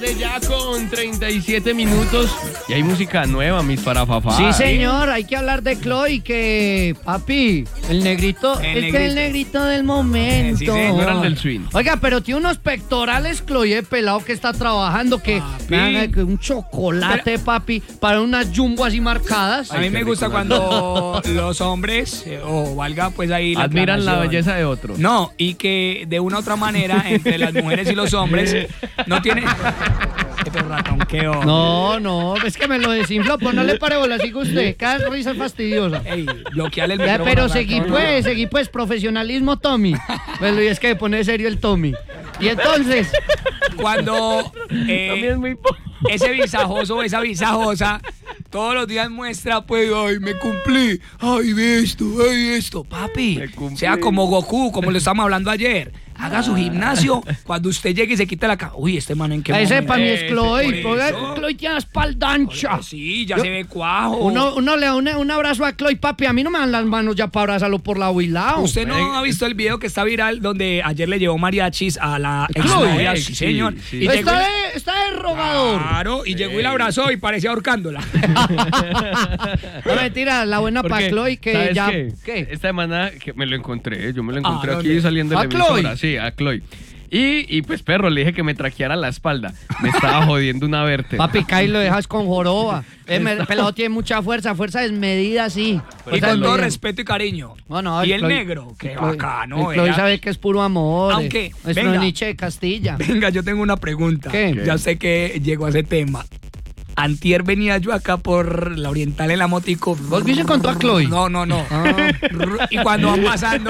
Ya con 37 minutos y hay música nueva, mis parafafás. Sí, señor, hay que hablar de Chloe, que, papi, el negrito, es el negrito del momento. Sí, señor, el del swing. Oiga, pero tiene unos pectorales, Chloe, pelado que está trabajando, que un chocolate, papi, para unas jumbo así marcadas. A mí me gusta cuando los hombres, o valga pues ahí la admiran la aclaración. belleza de otros. No, y que de una u otra manera, entre las mujeres y los hombres, no tiene... Este ratonqueo. No, es que me lo desinfló, pues no le pare bola, sigue usted, cada risa es fastidiosa. Ey, bloquearle el Ya, micrófono. pero ratón. seguí pues, profesionalismo, Tommy. Pues y es que me pone serio el Tommy. Y entonces, Cuando También es muy ese visajoso o esa visajosa todos los días muestra, pues, ay, me cumplí, ay, esto, papi, Me cumplí. sea como Goku, como lo estamos hablando ayer, haga su gimnasio, cuando usted llegue y se quita la cara, uy, este man en qué ese momento. para mí es Chloe. por Oiga, eso. Chloe tiene la espalda ancha. Sí, ya Yo- se ve cuajo. Uno le da un abrazo a Chloe, papi. A mí no me dan las manos ya para abrazarlo por lado y lado. ¿Usted no ha visto el video que está viral donde ayer le llevó mariachis a la exnovia? Sí, señor. sí. Y llegó Está de rogador. Claro, y llegó y la abrazó y parecía ahorcándola. No, mentira, la buena para Porque, Chloe que ¿sabes ya... qué? Esta semana que me lo encontré, yo me lo encontré aquí ¿dónde? saliendo de ¿A la emisora. Chloe? Sí, a Chloe. Y pues, perro, le dije que me traqueara la espalda. Me estaba jodiendo una vértebra. Papi, Kai lo dejas con joroba. El pelado tiene mucha fuerza desmedida, sí. Y Fuerza con todo desmedida. respeto y cariño. No, y el Chloe- negro, qué Chloe- bacano. el Chloe era. sabe que es puro amor. Aunque, es venga. Nietzsche de Castilla. Venga, yo tengo una pregunta. ¿Qué? Ya sé que llegó a ese tema. Antier venía yo acá por la Oriental en la motico. ¿Vos viste con toda Chloe? No. Ah. Y cuando va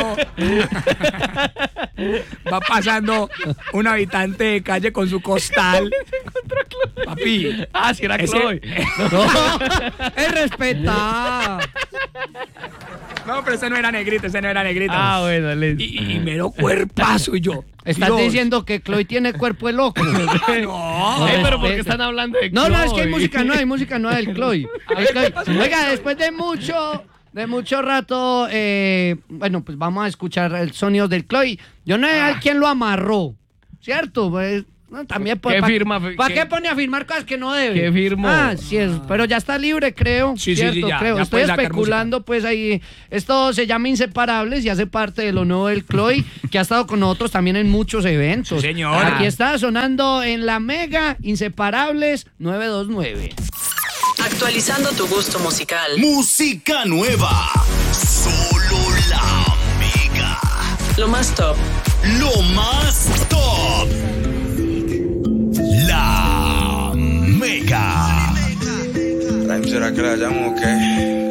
pasando un habitante de calle con su costal. Papi. Ah, si era ese- Chloe. No, es respetada. No, pero ese no era negrito. Ah, bueno, listo. Y mero cuerpazo y yo. Estás Dios. diciendo que Chloe tiene cuerpo de loco. No. Pero ¿por qué están hablando de No, Chloe? es que hay música nueva del Chloe. Oiga, después de mucho rato, bueno, pues vamos a escuchar el sonido del Chloe. Yo no sé quién lo amarró, ¿cierto? Pues, no, también ¿Qué firma? ¿Para qué pone a firmar cosas que no debe? ¿Qué firmó? Ah, sí, pero ya está libre, creo. Sí, ¿cierto? ya creo. Estoy puede sacar especulando, pues ahí. Esto se llama Inseparables y hace parte de lo nuevo del Chloe, que ha estado con nosotros también en muchos eventos. Sí, señor. Aquí está sonando en la Mega Inseparables 929. Actualizando tu gusto musical. Música nueva. Solo la Mega. Lo más top. Lo más top. La Mega. Rhyme, ¿será que la llamo o qué?